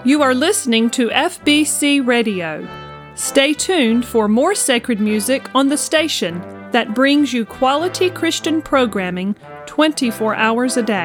You are listening to FBC Radio. Stay tuned for more sacred music on the station that brings you quality Christian programming 24 hours a day.